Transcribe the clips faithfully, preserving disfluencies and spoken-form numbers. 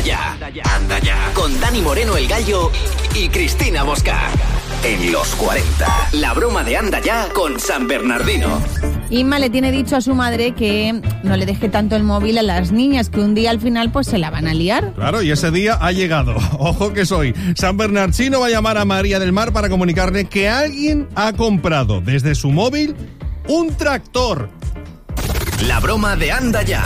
Ya, anda ya. Con Dani Moreno el Gallo y Cristina Mosca. En los cuarenta. La broma de Anda Ya con San Bernardino. Inma le tiene dicho a su madre que no le deje tanto el móvil a las niñas, que un día al final pues se la van a liar. Claro, y ese día ha llegado. Ojo que soy. San Bernardino va a llamar a María del Mar para comunicarle que alguien ha comprado desde su móvil un tractor. La broma de Anda Ya.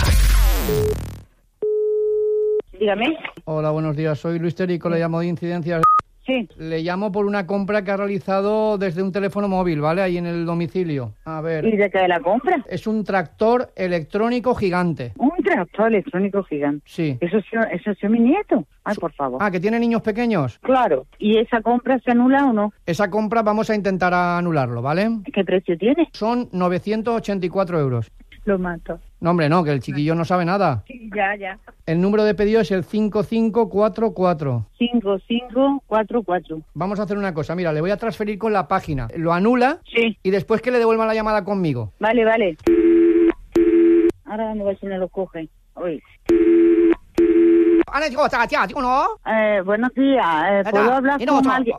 Dígame. Hola, buenos días. Soy Luis Terico, le llamo de Incidencias. Sí. Le llamo por una compra que ha realizado desde un teléfono móvil, ¿vale? Ahí en el domicilio. A ver. ¿Y de qué la compra? Es un tractor electrónico gigante. Un tractor electrónico gigante. Sí. Eso es, eso es mi nieto. Ay, por favor. Ah, ¿que tiene niños pequeños? Claro. ¿Y esa compra se anula o no? Esa compra vamos a intentar anularlo, ¿vale? ¿Qué precio tiene? Son novecientos ochenta y cuatro euros. Lo mato. No, hombre, no, que el chiquillo no sabe nada. Sí, ya, ya. El número de pedido es el cinco cinco cuatro cuatro. cinco cinco cuatro cuatro. Vamos a hacer una cosa, mira, le voy a transferir con la página. Lo anula Sí. y después que le devuelva la llamada conmigo. Vale, vale. Ahora vamos a ver si me lo coge. Oye. Eh, buenos días. Eh, ¿Puedo hablar con alguien?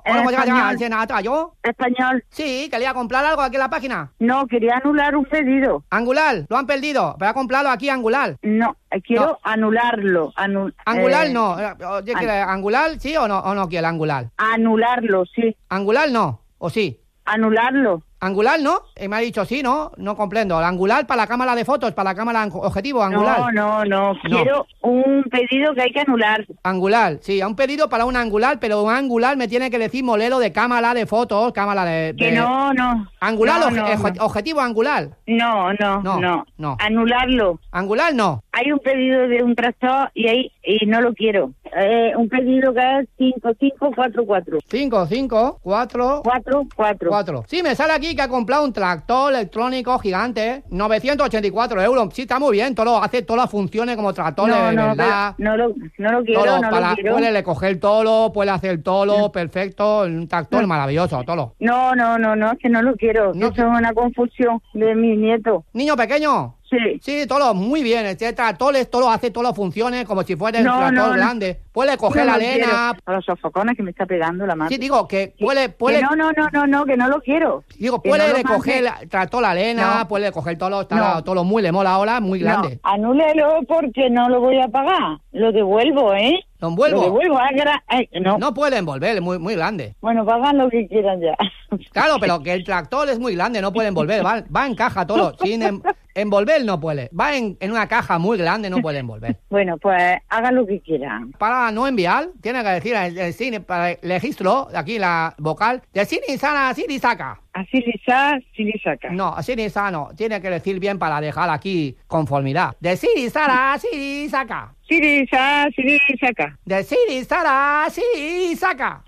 Español. Español. Sí, que le iba a comprar algo aquí en la página. No, quería anular un pedido. Angular, lo han perdido, pero ha comprado aquí Angular. No, quiero No. anularlo. Anu Angular eh, no. Oye, an- ¿quiere Angular sí o no, o no quiere Angular? Anularlo, sí. Angular no, o sí. Anularlo. Angular no, y me ha dicho sí, no, no comprendo. El Angular para la cámara de fotos, para la cámara objetivo, Angular. No, no, no. Quiero un pedido que hay que anular. Angular, sí, a un pedido para un Angular, pero un Angular me tiene que decir modelo de cámara de fotos, cámara de... de... Que no, no. Angular, no, oje- no, oje- no. objetivo Angular. No, no, No, no, no. Anularlo. Angular no. Hay un pedido de un tractor y ahí y no lo quiero. Eh, un pedido que es cinco cinco cuatro cuatro. cinco, cinco, cuatro, cuatro, cuatro. cuatro. Sí, me sale aquí que ha comprado un tractor electrónico gigante, novecientos ochenta y cuatro euros. Sí, está muy bien, todo, hace todas las funciones como tractor No, de no, verdad. pero no lo, no lo quiero, Todo, no para, lo quiero. puede coger todo, puede hacer todo, perfecto, un tractor No. maravilloso, todo. No, no, no, no, es que no lo quiero. No, Eso es una confusión de mi nieto. Niño pequeño. Sí. Sí, todo muy bien, este tractor es todo, hace todas las funciones como si fuera un No, tractor no, no. grande. Puede coger No la lo arena. quiero. A los sofocones que me está pegando la mano. Sí, digo que puede, puede, Que no, no, no, no, no, que no lo quiero. digo, Que puede no lo coger, mande. la- tractor la arena, No. puede coger todo, está No. todo lo muy le mola ahora, muy grande. No, anúlelo porque no lo voy a pagar. Lo devuelvo, ¿eh? ¿Lo envuelvo? Lo devuelvo. Ah, gra- ay, no. No puede envolver, es muy, muy grande. Bueno, pagan lo que quieran ya. Claro, pero que el tractor es muy grande, no puede envolver, va, va en caja todo, sin em- envolver no puede. Va en, en una caja muy grande, no puede envolver. Bueno, pues hagan lo que quieran. Para no enviar, tiene que decir el, el cine, para el registro, aquí la vocal, de Sini Sana, Sini Saca. Así lisa, sí le saca. No, Sini Sano, tiene que decir bien para dejar aquí conformidad. De Sini Sara, Sini Saca. Sí lisa, sí le saca. De Sini Sara, Sini Saca.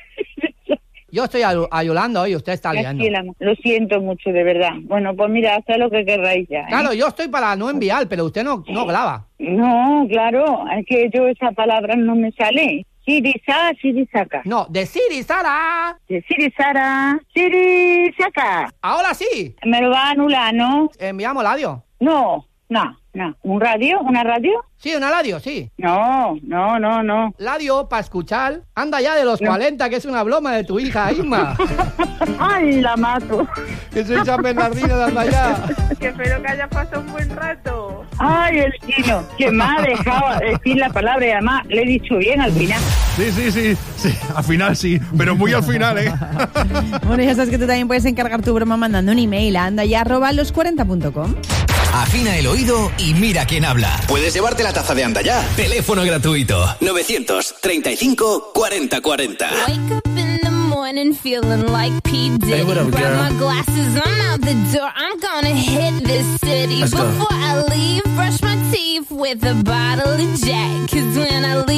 Yo estoy ayu- ayudando y usted está liando. Así la- Lo siento mucho, de verdad. Bueno, pues mira, haz lo que querráis ya. ¿eh? Claro, yo estoy para no enviar, pero usted no, no graba. No, claro, es que yo esa palabra no me sale. Sirisa, Sirisaka. No, de Siri Sara. De Sirisara, Sirisaka. Ahora sí. Me lo va a anular, ¿no? Enviamos el audio. No, no, no. ¿Un radio? ¿Una radio? Sí, una radio, sí. No, no, no, no. Radio para escuchar. Anda ya de los No. cuarenta, que es una broma de tu hija, Isma. Ay, la mato. Que soy San Bernardino de Anda ya. Que espero que haya pasado un buen rato. Ay, el chino, que me ha dejado decir la palabra y además le he dicho bien al final. Sí, sí, sí, sí, al final sí, pero muy al final, ¿eh? Bueno, ya sabes que tú también puedes encargar tu broma mandando un email a andaya arroba los cuarenta punto com. Afina el oído y mira quién habla. Puedes llevarte la taza de Anda Ya. Teléfono gratuito. novecientos treinta y cinco cuarenta cuarenta. Wake up in the morning feeling like P. Diddy. Hey, what up, Grab girl? my glasses, I'm out the door. I'm gonna hit this city. Let's go. Before I leave, brush my teeth with a bottle of Jack. 'Cause when I leave